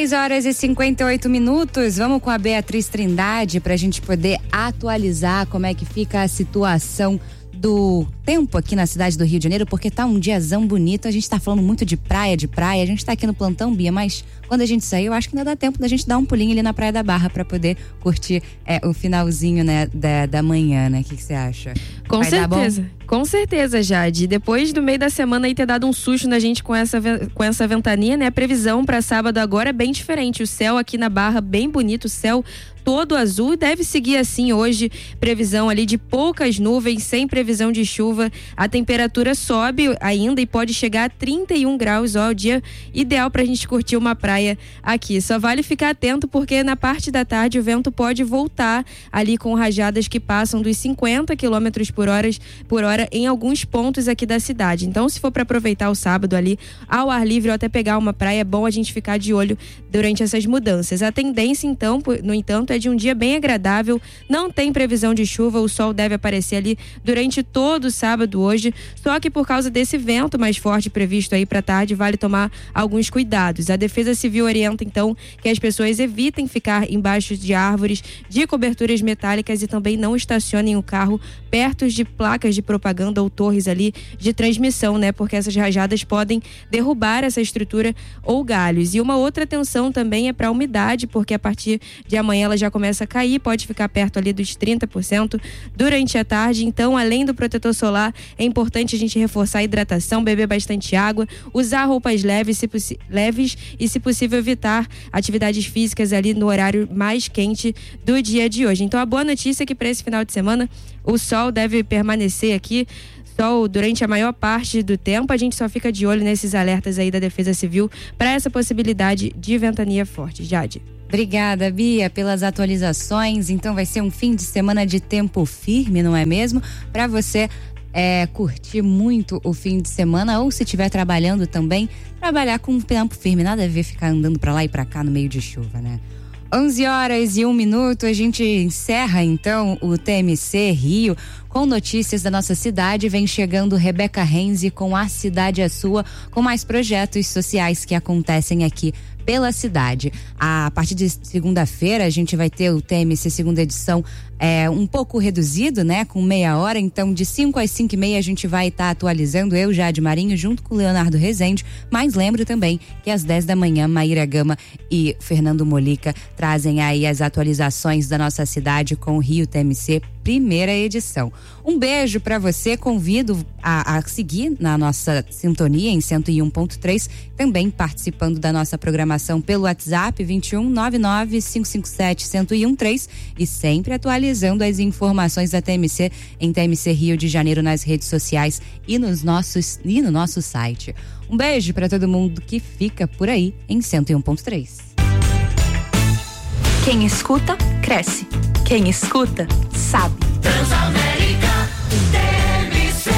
6h58. Vamos com a Beatriz Trindade para a gente poder atualizar como é que fica a situação do tempo aqui na cidade do Rio de Janeiro, porque tá um diazão bonito. A gente tá falando muito de praia. A gente tá aqui no plantão, Bia, mas quando a gente sair, eu acho que ainda dá tempo da gente dar um pulinho ali na Praia da Barra para poder curtir o finalzinho, né, da manhã, né? O que você acha? Com certeza. Com certeza, Jade. Depois do meio da semana aí ter dado um susto na gente com essa ventania, né? A previsão para sábado agora é bem diferente. O céu aqui na Barra bem bonito, o céu todo azul, deve seguir assim hoje, previsão ali de poucas nuvens, sem previsão de chuva. A temperatura sobe ainda e pode chegar a 31 graus, ó, o dia ideal pra gente curtir uma praia aqui. Só vale ficar atento porque na parte da tarde o vento pode voltar ali com rajadas que passam dos 50 km por hora em alguns pontos aqui da cidade. Então, se for para aproveitar o sábado ali ao ar livre ou até pegar uma praia, é bom a gente ficar de olho durante essas mudanças. A tendência, então, no entanto, é de um dia bem agradável, não tem previsão de chuva, o sol deve aparecer ali durante todo o sábado hoje, só que por causa desse vento mais forte previsto aí para tarde, vale tomar alguns cuidados. A Defesa Civil orienta, então, que as pessoas evitem ficar embaixo de árvores, de coberturas metálicas e também não estacionem o carro perto de placas de propaganda ou torres ali de transmissão, né? Porque essas rajadas podem derrubar essa estrutura ou galhos. E uma outra atenção também é para a umidade, porque a partir de amanhã ela já começa a cair, pode ficar perto ali dos 30% durante a tarde. Então, além do protetor solar, é importante a gente reforçar a hidratação, beber bastante água, usar roupas leves e, se possível, evitar atividades físicas ali no horário mais quente do dia de hoje. Então, a boa notícia é que para esse final de semana o sol deve permanecer aqui, sol durante a maior parte do tempo. A gente só fica de olho nesses alertas aí da Defesa Civil para essa possibilidade de ventania forte. Jade. Obrigada, Bia, pelas atualizações. Então vai ser um fim de semana de tempo firme, não é mesmo? Para você curtir muito o fim de semana, ou se estiver trabalhando também, trabalhar com tempo firme. Nada a ver ficar andando para lá e para cá no meio de chuva, né? 11h01, a gente encerra então o TMC Rio com notícias da nossa cidade. Vem chegando Rebeca Renzi com A Cidade é Sua, com mais projetos sociais que acontecem aqui pela cidade. A partir de segunda-feira a gente vai ter o TMC segunda edição um pouco reduzido, né? Com meia hora, então de 5 às 5h30 a gente vai estar atualizando, eu, Jade Marinho, junto com o Leonardo Rezende, mas lembro também que às 10 da manhã Maíra Gama e Fernando Molica trazem aí as atualizações da nossa cidade com o Rio TMC primeira edição. Um beijo para você, convido a seguir na nossa sintonia em 101.3, também participando da nossa programação pelo WhatsApp 21 99 557 1013 e sempre atualizando as informações da TMC em TMC Rio de Janeiro nas redes sociais e no nosso site. Um beijo para todo mundo que fica por aí em 101.3. Quem escuta, cresce. Quem escuta, sabe. Transamérica TMC.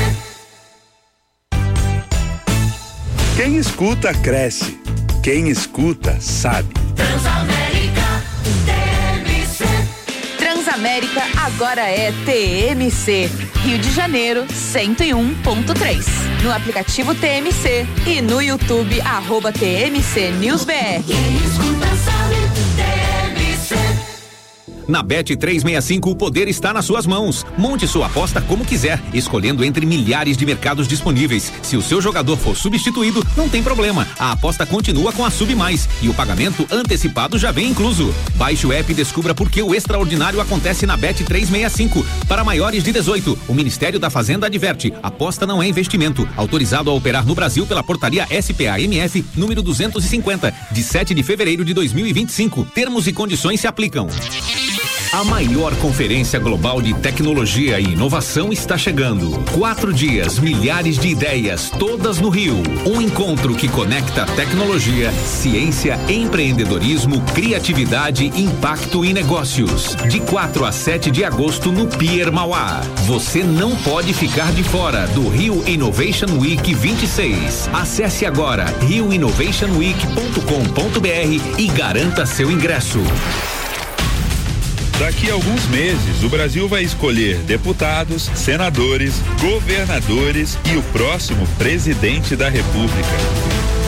Quem escuta, cresce. Quem escuta, sabe. Transamérica TMC. Transamérica agora é TMC. Rio de Janeiro, 101.3. No aplicativo TMC e no YouTube, @TMC News BR. Quem escuta sabe, TMC. Na Bet365 o poder está nas suas mãos. Monte sua aposta como quiser, escolhendo entre milhares de mercados disponíveis. Se o seu jogador for substituído, não tem problema. A aposta continua com a Sub Mais e o pagamento antecipado já vem incluso. Baixe o app e descubra por que o extraordinário acontece na Bet365. Para maiores de 18, o Ministério da Fazenda adverte: aposta não é investimento. Autorizado a operar no Brasil pela portaria SPA-MF número 250, de 7 de fevereiro de 2025. Termos e condições se aplicam. A maior conferência global de tecnologia e inovação está chegando. 4 dias, milhares de ideias, todas no Rio. Um encontro que conecta tecnologia, ciência, empreendedorismo, criatividade, impacto e negócios. De 4 a 7 de agosto no Pier Mauá. Você não pode ficar de fora do Rio Innovation Week 26. Acesse agora rioinnovationweek.com.br e garanta seu ingresso. Daqui a alguns meses, o Brasil vai escolher deputados, senadores, governadores e o próximo presidente da República.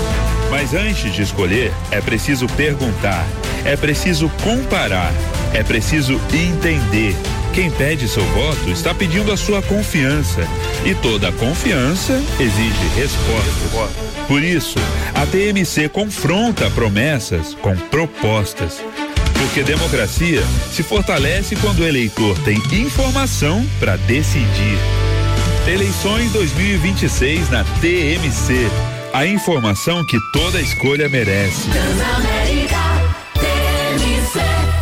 Mas antes de escolher, é preciso perguntar, é preciso comparar, é preciso entender. Quem pede seu voto está pedindo a sua confiança. E toda confiança exige respostas. Por isso, a TMC confronta promessas com propostas. Porque democracia se fortalece quando o eleitor tem informação para decidir. Eleições 2026 na TMC. A informação que toda escolha merece. Transamérica, TMC.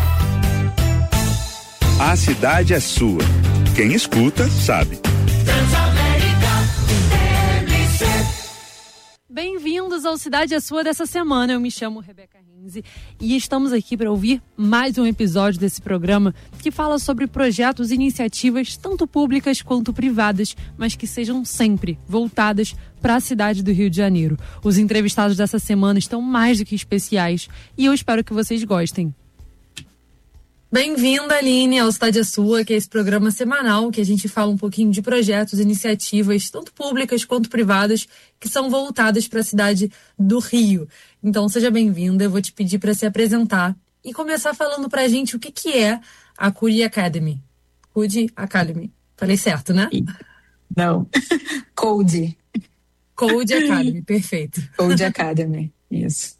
A cidade é sua. Quem escuta, sabe. Transamérica, TMC. Bem-vindos ao Cidade é Sua dessa semana. Eu me chamo Rebeca Renzi e estamos aqui para ouvir mais um episódio desse programa que fala sobre projetos e iniciativas tanto públicas quanto privadas, mas que sejam sempre voltadas para a cidade do Rio de Janeiro. Os entrevistados dessa semana estão mais do que especiais e eu espero que vocês gostem. Bem-vinda, Aline, ao Cidade é Sua, que é esse programa semanal que a gente fala um pouquinho de projetos e iniciativas, tanto públicas quanto privadas, que são voltadas para a cidade do Rio. Então, seja bem-vinda, eu vou te pedir para se apresentar e começar falando para a gente o que é a Code Academy. Code Academy. Falei certo, né? Não. Code. Code Academy, perfeito. Code Academy, isso.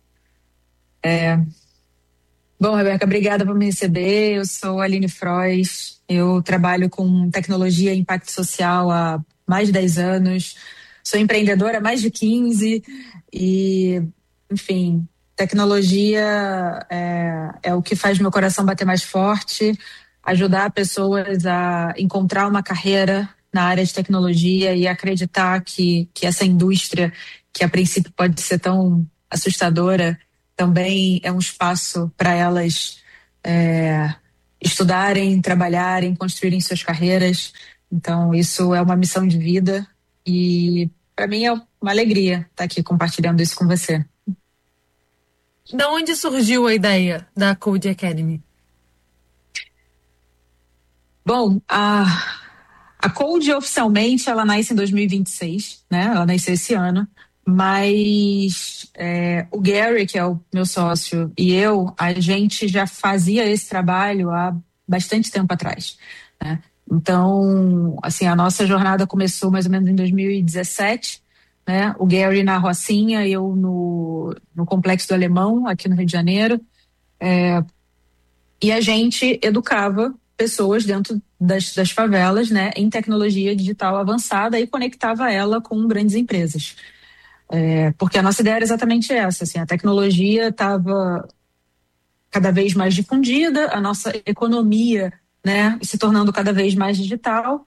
Bom, Rebeca, obrigada por me receber. Eu sou a Aline Frois, eu trabalho com tecnologia e impacto social há mais de 10 anos, sou empreendedora há mais de 15 e, enfim, tecnologia é o que faz meu coração bater mais forte, ajudar pessoas a encontrar uma carreira na área de tecnologia e acreditar que essa indústria, que a princípio pode ser tão assustadora, também é um espaço para elas estudarem, trabalharem, construírem suas carreiras. Então, isso é uma missão de vida e, para mim, é uma alegria estar aqui compartilhando isso com você. De onde surgiu a ideia da Code Academy? Bom, a Code, oficialmente, ela nasce em 2026, né? Ela nasceu esse ano. Mas o Gary, que é o meu sócio, e a gente já fazia esse trabalho há bastante tempo atrás, né? Então, assim, a nossa jornada começou mais ou menos em 2017, né? O Gary na Rocinha, eu no Complexo do Alemão, aqui no Rio de Janeiro, e a gente educava pessoas dentro das favelas, né, em tecnologia digital avançada e conectava ela com grandes empresas. Porque a nossa ideia era exatamente essa, assim, a tecnologia estava cada vez mais difundida, a nossa economia, né, se tornando cada vez mais digital,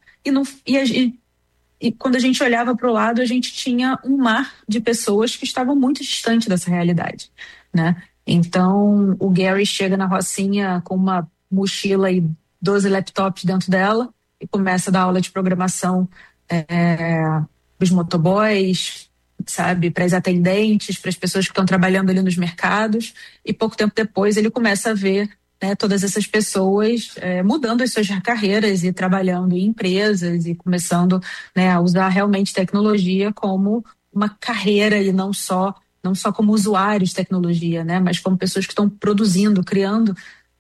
e quando a gente olhava para o lado, a gente tinha um mar de pessoas que estavam muito distantes dessa realidade, né? Então, o Gary chega na Rocinha com uma mochila e 12 laptops dentro dela e começa a dar aula de programação para os motoboys, sabe, para as atendentes, para as pessoas que estão trabalhando ali nos mercados, e pouco tempo depois ele começa a ver, né, todas essas pessoas mudando as suas carreiras e trabalhando em empresas e começando, né, a usar realmente tecnologia como uma carreira e não só como usuários de tecnologia, né, mas como pessoas que estão produzindo, criando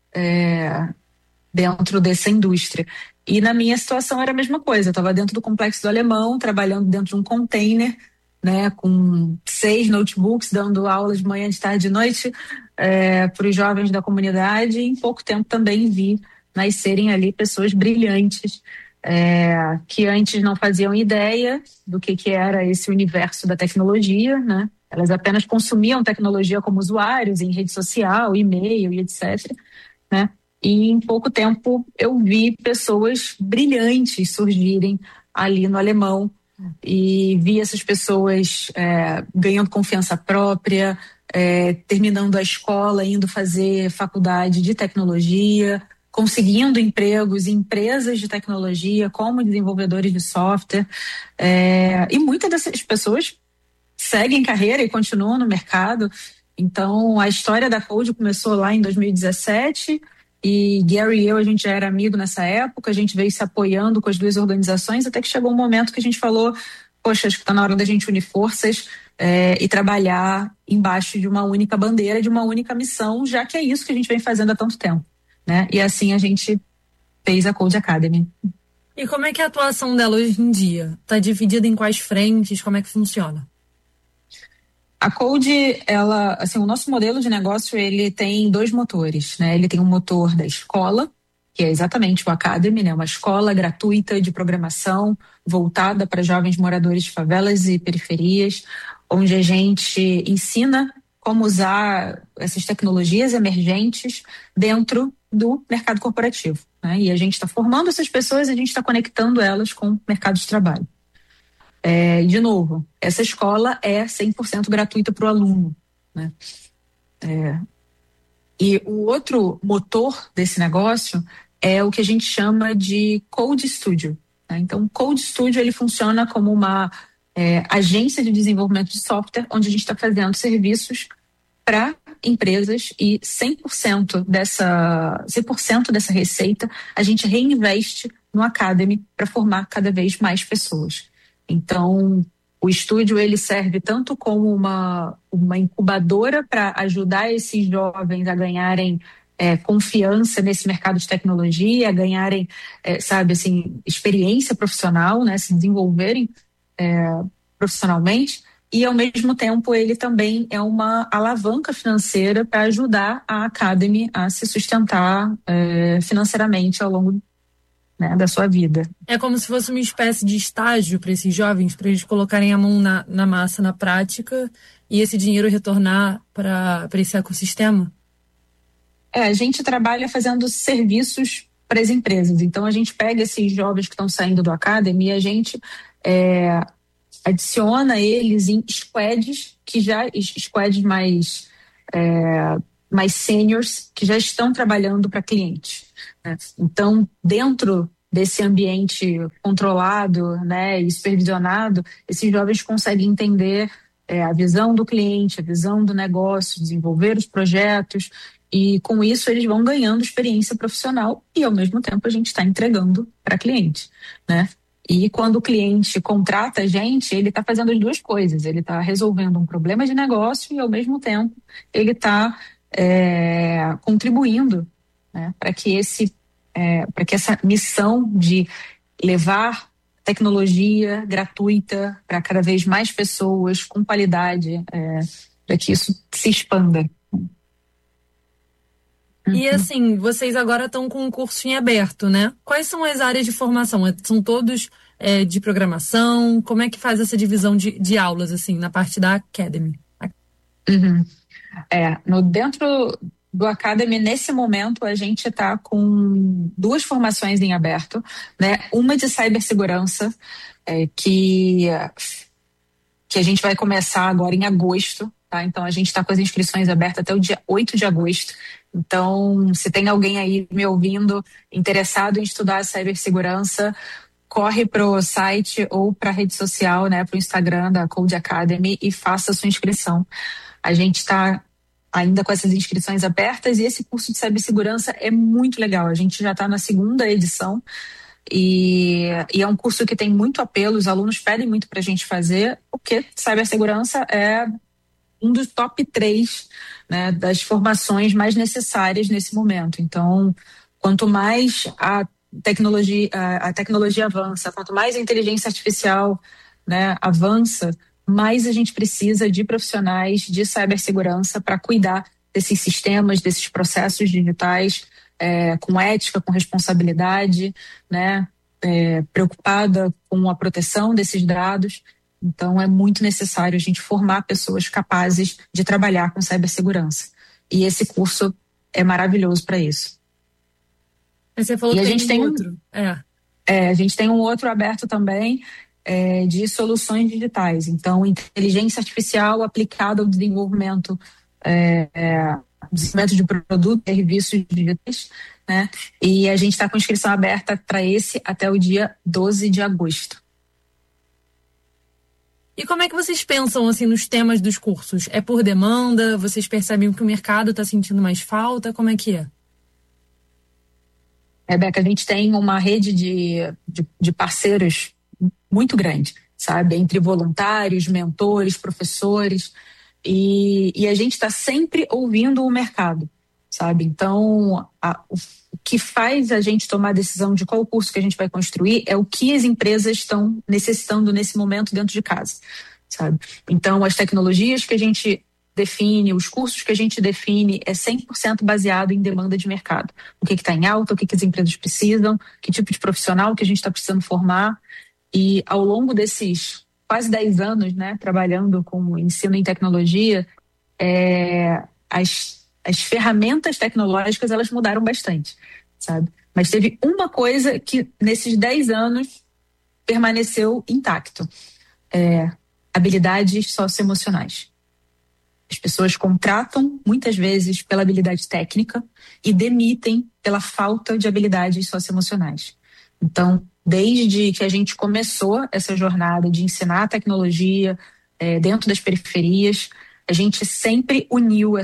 dentro dessa indústria. E na minha situação era a mesma coisa, eu estava dentro do Complexo do Alemão, trabalhando dentro de um container, né, com 6 notebooks, dando aula de manhã, de tarde e de noite para os jovens da comunidade, e em pouco tempo também vi nascerem ali pessoas brilhantes que antes não faziam ideia do que era esse universo da tecnologia, né? Elas apenas consumiam tecnologia como usuários em rede social, e-mail e etc., né? E em pouco tempo eu vi pessoas brilhantes surgirem ali no Alemão, e vi essas pessoas ganhando confiança própria, terminando a escola, indo fazer faculdade de tecnologia, conseguindo empregos em empresas de tecnologia como desenvolvedores de software, e muitas dessas pessoas seguem carreira e continuam no mercado. Então a história da Code começou lá em 2017, e Gary e eu, a gente já era amigo nessa época, a gente veio se apoiando com as duas organizações, até que chegou um momento que a gente falou, poxa, acho que está na hora da gente unir forças e trabalhar embaixo de uma única bandeira, de uma única missão, já que é isso que a gente vem fazendo há tanto tempo, né? E assim a gente fez a Code Academy. E como é que é a atuação dela hoje em dia? Está dividida em quais frentes? Como é que funciona? A Code, ela, assim, o nosso modelo de negócio, ele tem 2 motores, né? Ele tem um motor da escola, que é exatamente o Academy, né? Uma escola gratuita de programação voltada para jovens moradores de favelas e periferias, onde a gente ensina como usar essas tecnologias emergentes dentro do mercado corporativo, né? E a gente está formando essas pessoas, a gente está conectando elas com o mercado de trabalho. De novo, essa escola é 100% gratuita para o aluno, né? E o outro motor desse negócio é o que a gente chama de Code Studio, né? Então, o Code Studio, ele funciona como uma agência de desenvolvimento de software, onde a gente está fazendo serviços para empresas e 100% dessa receita a gente reinveste no Academy para formar cada vez mais pessoas. Então, o estúdio, ele serve tanto como uma incubadora para ajudar esses jovens a ganharem confiança nesse mercado de tecnologia, a ganharem, experiência profissional, né, se desenvolverem profissionalmente, e ao mesmo tempo ele também é uma alavanca financeira para ajudar a Academy a se sustentar financeiramente ao longo, né, da sua vida. É como se fosse uma espécie de estágio para esses jovens, para eles colocarem a mão na massa, na prática, e esse dinheiro retornar para esse ecossistema? A gente trabalha fazendo serviços para as empresas. Então, a gente pega esses jovens que estão saindo do Academy e a gente adiciona eles em squads, squads mais seniors, que já estão trabalhando para clientes, né? Então, dentro desse ambiente controlado, né, e supervisionado, esses jovens conseguem entender a visão do cliente, a visão do negócio, desenvolver os projetos, e com isso eles vão ganhando experiência profissional e, ao mesmo tempo, a gente está entregando para cliente, né? E quando o cliente contrata a gente, ele está fazendo as 2 coisas. Ele está resolvendo um problema de negócio e, ao mesmo tempo, ele está contribuindo, né, para que essa missão de levar tecnologia gratuita para cada vez mais pessoas, com qualidade, para que isso se expanda. E assim, vocês agora estão com um curso em aberto, né? Quais são as áreas de formação? São todos de programação? Como é que faz essa divisão de aulas, assim, na parte da Academy? Dentro do Academy, nesse momento, a gente está com 2 formações em aberto, né? Uma de cibersegurança, que a gente vai começar agora em agosto, tá? Então, a gente está com as inscrições abertas até o dia 8 de agosto. Então, se tem alguém aí me ouvindo interessado em estudar cibersegurança, corre para o site ou para a rede social, né, para o Instagram da Code Academy e faça a sua inscrição. A gente está ainda com essas inscrições abertas e esse curso de cibersegurança é muito legal. A gente já está na 2ª edição e é um curso que tem muito apelo, os alunos pedem muito para a gente fazer, porque cibersegurança é um dos top 3, né, das formações mais necessárias nesse momento. Então, quanto mais a tecnologia avança, quanto mais a inteligência artificial, né, avança, mais a gente precisa de profissionais de cibersegurança para cuidar desses sistemas, desses processos digitais, com ética, com responsabilidade, né, preocupada com a proteção desses dados. Então, é muito necessário a gente formar pessoas capazes de trabalhar com cibersegurança. E esse curso é maravilhoso para isso. Você falou que a gente tem outro. A gente tem um outro aberto também, de soluções digitais. Então, inteligência artificial aplicada ao desenvolvimento de produtos e serviços digitais, né? E a gente está com inscrição aberta para esse até o dia 12 de agosto. E como é que vocês pensam, assim, nos temas dos cursos? É por demanda? Vocês percebem que o mercado está sentindo mais falta? Como é que é? Rebeca, a gente tem uma rede de parceiros muito grande. sabe? Entre voluntários, mentores, professores. E a gente está sempre ouvindo o mercado, sabe? Então, o que faz a gente tomar a decisão de qual curso que a gente vai construir é o que as empresas estão necessitando nesse momento dentro de casa, sabe? Então, as tecnologias que a gente define, os cursos que a gente define é 100% baseado em demanda de mercado. O que está em alta, o que as empresas precisam, que tipo de profissional que a gente está precisando formar. E ao longo desses quase 10 anos, né, trabalhando com ensino em tecnologia, as ferramentas tecnológicas, elas mudaram bastante, sabe? Mas teve uma coisa que nesses 10 anos permaneceu intacto. Habilidades socioemocionais. As pessoas contratam muitas vezes pela habilidade técnica e demitem pela falta de habilidades socioemocionais. Então, desde que a gente começou essa jornada de ensinar a tecnologia dentro das periferias, a gente sempre uniu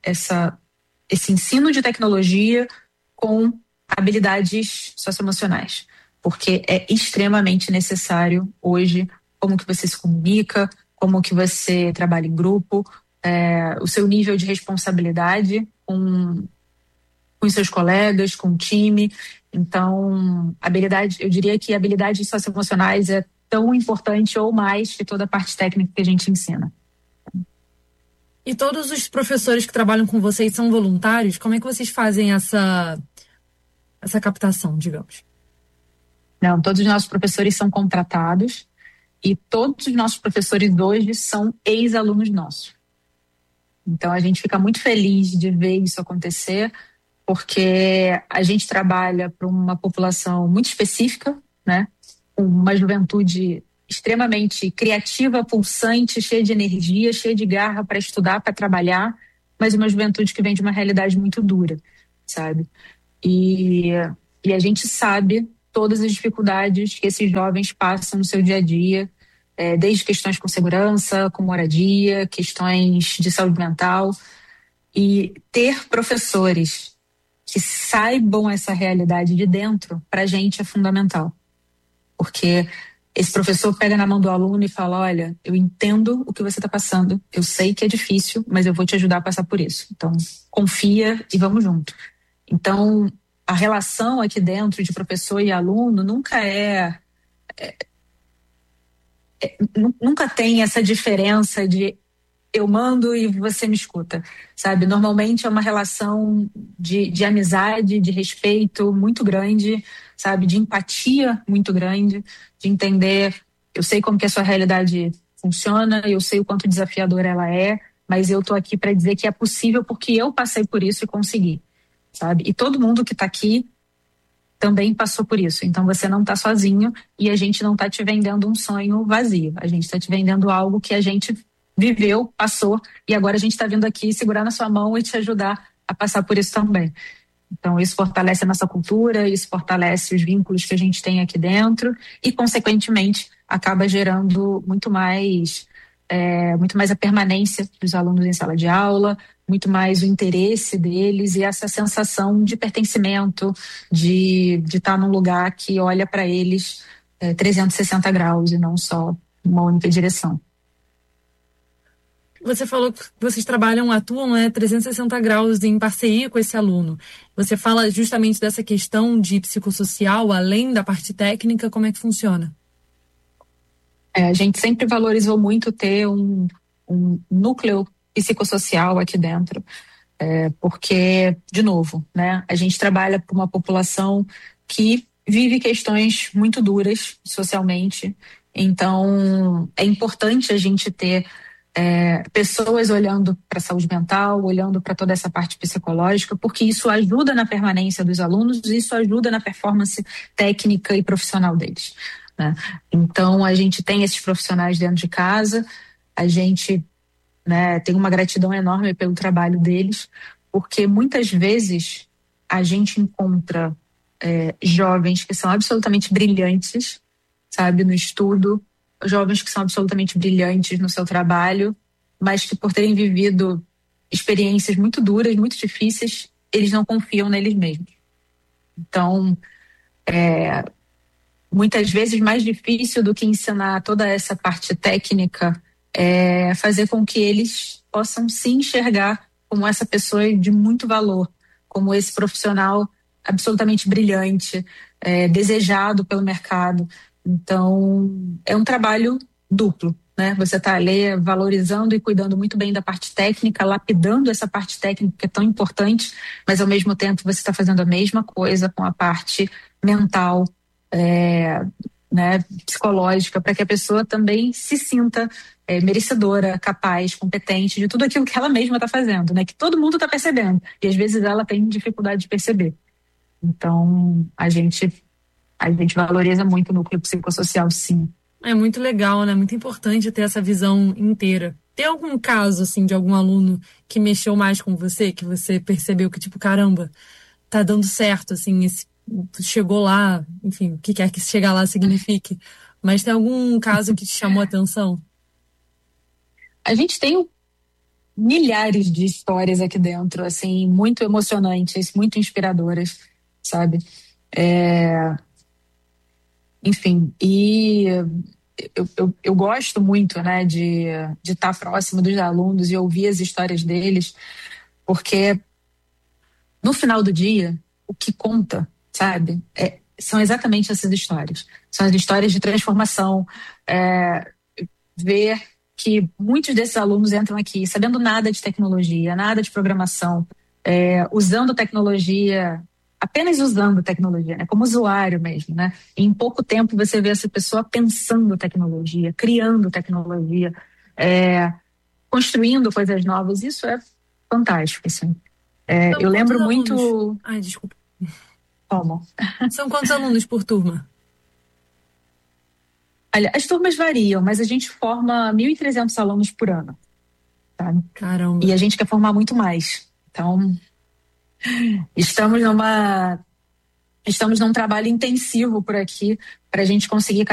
esse ensino de tecnologia com habilidades socioemocionais, porque é extremamente necessário hoje como que você se comunica, como que você trabalha em grupo, o seu nível de responsabilidade com os seus colegas, com o time. Então, eu diria que habilidades socioemocionais é tão importante ou mais que toda a parte técnica que a gente ensina. E todos os professores que trabalham com vocês são voluntários? Como é que vocês fazem essa captação, digamos? Não, todos os nossos professores são contratados e todos os nossos professores hoje são ex-alunos nossos. Então, a gente fica muito feliz de ver isso acontecer, porque a gente trabalha para uma população muito específica, né? Uma juventude extremamente criativa, pulsante, cheia de energia, cheia de garra para estudar, para trabalhar, mas uma juventude que vem de uma realidade muito dura, sabe? E a gente sabe todas as dificuldades que esses jovens passam no seu dia a dia, desde questões com segurança, com moradia, questões de saúde mental. E ter professores que saibam essa realidade de dentro, para a gente é fundamental. Porque esse professor pega na mão do aluno e fala, olha, eu entendo o que você está passando, eu sei que é difícil, mas eu vou te ajudar a passar por isso. Então, confia e vamos junto. Então, a relação aqui dentro de professor e aluno nunca nunca tem essa diferença de eu mando e você me escuta, sabe? Normalmente é uma relação de amizade, de respeito muito grande, sabe? De empatia muito grande, de entender, eu sei como que a sua realidade funciona, eu sei o quanto desafiadora ela é, mas eu tô aqui para dizer que é possível porque eu passei por isso e consegui, sabe? E todo mundo que tá aqui também passou por isso. Então você não tá sozinho e a gente não tá te vendendo um sonho vazio. A gente tá te vendendo algo que a gente viveu, passou e agora a gente tá vindo aqui segurar na sua mão e te ajudar a passar por isso também. Então isso fortalece a nossa cultura, isso fortalece os vínculos que a gente tem aqui dentro e consequentemente acaba gerando muito mais a permanência dos alunos em sala de aula, muito mais o interesse deles e essa sensação de pertencimento, de estar num lugar que olha para eles 360 graus e não só uma única direção. Você falou que vocês atuam 360 graus em parceria com esse aluno. Você fala justamente dessa questão de psicossocial, além da parte técnica, como é que funciona? A gente sempre valorizou muito ter um núcleo psicossocial aqui dentro, porque, de novo, né, a gente trabalha com uma população que vive questões muito duras socialmente, então é importante a gente ter pessoas olhando para a saúde mental, olhando para toda essa parte psicológica, porque isso ajuda na permanência dos alunos, isso ajuda na performance técnica e profissional deles, né? Então a gente tem esses profissionais dentro de casa, a gente tem uma gratidão enorme pelo trabalho deles, porque muitas vezes a gente encontra jovens que são absolutamente brilhantes, sabe, no estudo, jovens que são absolutamente brilhantes no seu trabalho, mas que por terem vivido experiências muito duras, muito difíceis, eles não confiam neles mesmos. Então, muitas vezes mais difícil do que ensinar toda essa parte técnica é fazer com que eles possam se enxergar como essa pessoa de muito valor, como esse profissional absolutamente brilhante, desejado pelo mercado. Então, é um trabalho duplo, né? Você está ali valorizando e cuidando muito bem da parte técnica, lapidando essa parte técnica que é tão importante, mas ao mesmo tempo você está fazendo a mesma coisa com a parte mental, né, psicológica, para que a pessoa também se sinta merecedora, capaz, competente de tudo aquilo que ela mesma está fazendo, né? Que todo mundo está percebendo e às vezes ela tem dificuldade de perceber. Então, a gente valoriza muito o núcleo psicossocial, sim. É muito legal, né? Muito importante ter essa visão inteira. Tem algum caso, assim, de algum aluno que mexeu mais com você, que você percebeu que, tipo, caramba, tá dando certo, assim, chegou lá, enfim, o que quer que chegar lá signifique. Mas tem algum caso que te chamou a atenção? A gente tem milhares de histórias aqui dentro, assim, muito emocionantes, muito inspiradoras, sabe? Enfim, e eu gosto muito, né, de estar próximo dos alunos e ouvir as histórias deles, porque no final do dia, o que conta, sabe, são exatamente essas histórias. São as histórias de transformação, ver que muitos desses alunos entram aqui sabendo nada de tecnologia, nada de programação, usando tecnologia, apenas usando tecnologia, né, como usuário mesmo, né? E em pouco tempo você vê essa pessoa pensando tecnologia, criando tecnologia, construindo coisas novas. Isso é fantástico, assim. Eu lembro muito... Ai, desculpa. Como? São quantos alunos por turma? Olha, as turmas variam, mas a gente forma 1.300 alunos por ano. Sabe? Caramba. E a gente quer formar muito mais. Então, estamos num trabalho intensivo por aqui para a gente conseguir